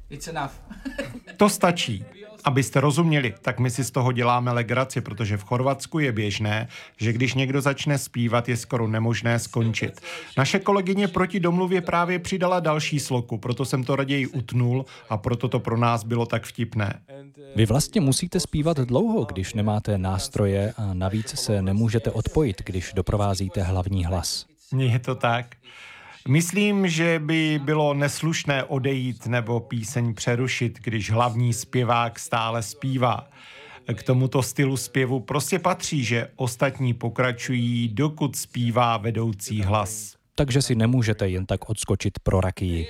It's enough. To stačí. Abyste rozuměli, tak my si z toho děláme legraci, protože v Chorvatsku je běžné, že když někdo začne zpívat, je skoro nemožné skončit. Naše kolegyně proti domluvě právě přidala další sloku, proto jsem to raději utnul a proto to pro nás bylo tak vtipné. Vy vlastně musíte zpívat dlouho, když nemáte nástroje a navíc se nemůžete odpojit, když doprovázíte hlavní hlas. Je to tak. Myslím, že by bylo neslušné odejít nebo píseň přerušit, když hlavní zpěvák stále zpívá. K tomuto stylu zpěvu prostě patří, že ostatní pokračují, dokud zpívá vedoucí hlas. Takže si nemůžete jen tak odskočit pro rakii.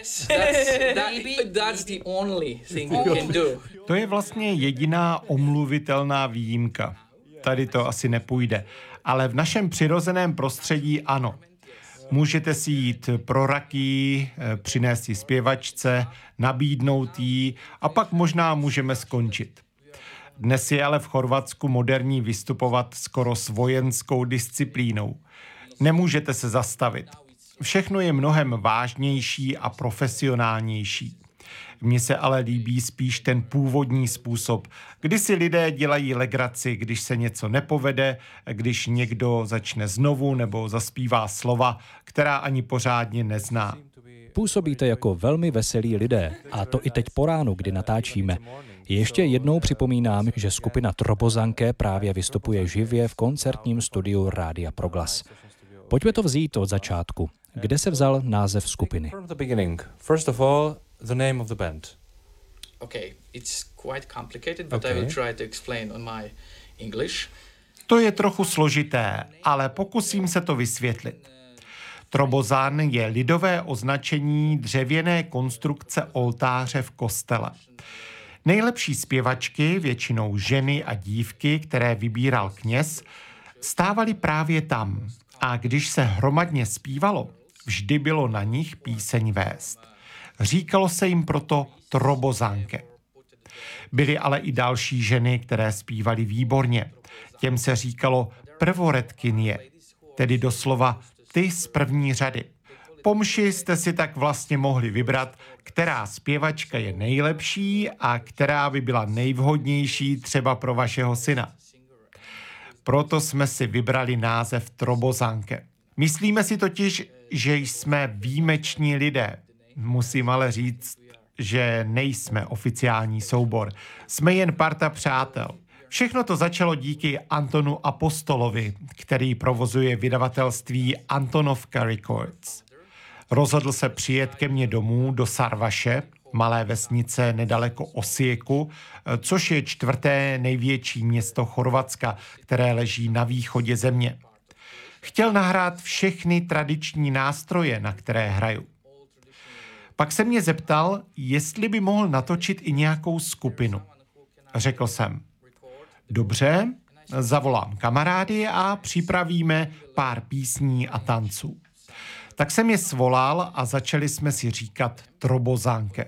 That's the only thing you can do. To je vlastně jediná omluvitelná výjimka. Tady to asi nepůjde, ale v našem přirozeném prostředí ano. Můžete si jít pro rakii, přinést ji zpěvačce, nabídnout jí a pak možná můžeme skončit. Dnes je ale v Chorvatsku moderní vystupovat skoro s vojenskou disciplínou. Nemůžete se zastavit. Všechno je mnohem vážnější a profesionálnější. Mně se ale líbí spíš ten původní způsob, kdy si lidé dělají legraci, když se něco nepovede, když někdo začne znovu nebo zaspívá slova, která ani pořádně nezná. Působíte jako velmi veselí lidé, a to i teď po ránu, kdy natáčíme. Ještě jednou připomínám, že skupina Trobozanke právě vystupuje živě v koncertním studiu Rádia Proglas. Pojďme to vzít od začátku. Kde se vzal název skupiny? First of all, the name of the band. Okay, it's quite complicated, but I will try to explain on my English. To je trochu složité, ale pokusím se to vysvětlit. Trobozan je lidové označení dřevěné konstrukce oltáře v kostele. Nejlepší zpěvačky, většinou ženy a dívky, které vybíral kněz, stávaly právě tam. A když se hromadně zpívalo, vždy bylo na nich píseň vést. Říkalo se jim proto Trobozanke. Byly ale i další ženy, které zpívaly výborně. Těm se říkalo prvoredkynie, tedy doslova ty z první řady. Po mši jste si tak vlastně mohli vybrat, která zpěvačka je nejlepší a která by byla nejvhodnější třeba pro vašeho syna. Proto jsme si vybrali název Trobozanke. Myslíme si totiž, že jsme výjimeční lidé. Musím ale říct, že nejsme oficiální soubor. Jsme jen parta přátel. Všechno to začalo díky Antonu Apostolovi, který provozuje vydavatelství Antonovka Records. Rozhodl se přijet ke mně domů do Sarvaše, malé vesnice nedaleko Osijeku, což je 4. největší město Chorvatska, které leží na východě země. Chtěl nahrát všechny tradiční nástroje, na které hraju. Pak se mě zeptal, jestli by mohl natočit i nějakou skupinu. Řekl jsem, dobře, zavolám kamarády a připravíme pár písní a tanců. Tak jsem je svolal a začali jsme si říkat Trobozanke.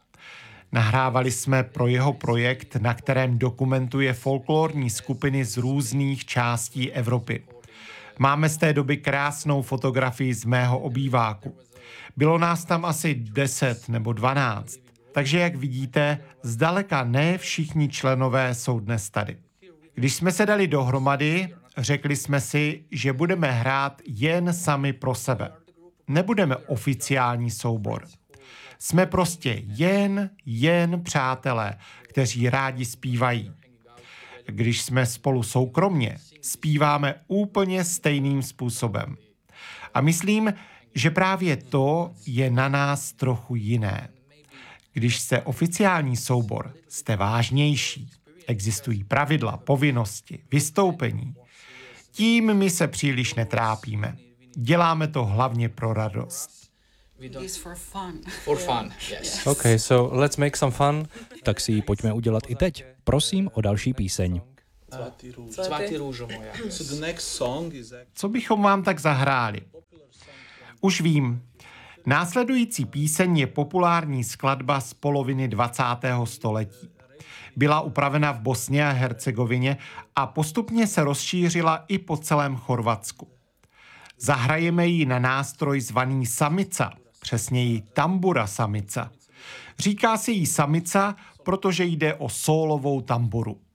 Nahrávali jsme pro jeho projekt, na kterém dokumentuje folklorní skupiny z různých částí Evropy. Máme z té doby krásnou fotografii z mého obýváku. Bylo nás tam asi 10 nebo 12, takže jak vidíte, zdaleka ne všichni členové jsou dnes tady. Když jsme se dali dohromady, řekli jsme si, že budeme hrát jen sami pro sebe. Nebudeme oficiální soubor. Jsme prostě jen přátelé, kteří rádi zpívají. Když jsme spolu soukromně, zpíváme úplně stejným způsobem. A myslím, že právě to je na nás trochu jiné. Když jste oficiální soubor, jste vážnější. Existují pravidla, povinnosti, vystoupení. Tím my se příliš netrápíme. Děláme to hlavně pro radost. For fun, yes. Okay, so let's make some fun. Tak si ji pojďme udělat i teď. Prosím o další píseň. Cvati růžo moja. Co bychom vám tak zahráli? Už vím. Následující píseň je populární skladba z poloviny 20. století. Byla upravena v Bosně a Hercegovině a postupně se rozšířila i po celém Chorvatsku. Zahrajeme ji na nástroj zvaný samica, přesněji tambura samica. Říká si jí samica, protože jde o sólovou tamburu.